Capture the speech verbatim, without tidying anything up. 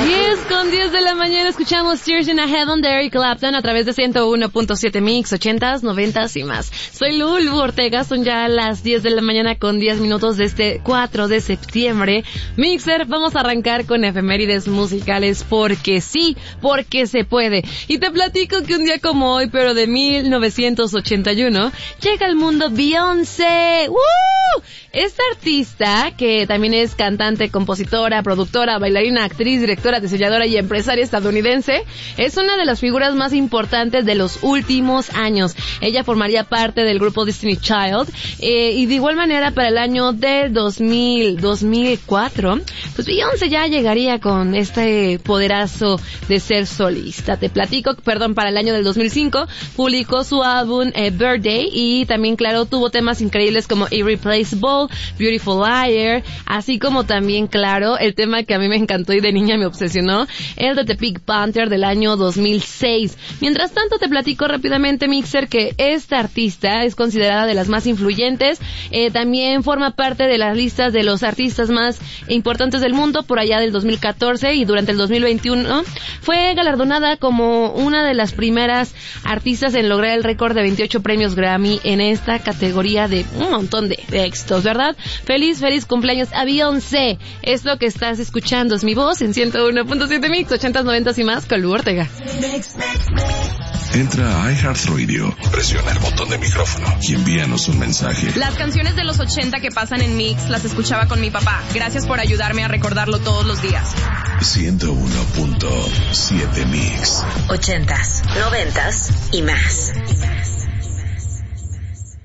diez con diez de la mañana escuchamos Tears in a Heaven de Eric Clapton a través de ciento uno punto siete Mix, ochentas, noventas y más. Soy Lulu Ortega, son ya las diez de la mañana con diez minutos de este cuatro de septiembre. Mixer, vamos a arrancar con efemérides musicales porque sí, porque se puede. Y te platico que un día como hoy, pero de mil novecientos ochenta y uno, llega al mundo Beyoncé. ¡Woo! Esta artista, que también es cantante, compositora, productora, bailarina, actriz, directora, diseñadora y empresaria estadounidense, es una de las figuras más importantes de los últimos años. Ella formaría parte del grupo Destiny Child, eh, y de igual manera para el año de dos mil, dos mil cuatro, pues Beyoncé ya llegaría con este poderazo de ser solista. Te platico, perdón, para el año del dos mil cinco, publicó su álbum eh, Birthday, y también, claro, tuvo temas increíbles como Irreplaceable, Beautiful Liar, así como también, claro, el tema que a mí me encantó y de niña me obsesionó, el de The Pink Panther del año dos mil seis. Mientras tanto, te platico rápidamente, Mixer, que esta artista es considerada de las más influyentes, eh, también forma parte de las listas de los artistas más importantes del mundo por allá del dos mil catorce, y durante el dos mil veintiuno fue galardonada como una de las primeras artistas en lograr el récord de veintiocho premios Grammy en esta categoría de un montón de, de éxitos, ¿verdad? Feliz, feliz cumpleaños a Beyoncé. Es lo que estás escuchando, es mi voz en ciento uno punto siete Mix, ochentas, noventas y más, con Lu Ortega. Entra a iHeartRadio, presiona el botón de micrófono y envíanos un mensaje. Las canciones de los ochenta que pasan en Mix las escuchaba con mi papá. Gracias por ayudarme a recordarlo todos los días. ciento uno punto siete Mix. Ochentas, noventas y más.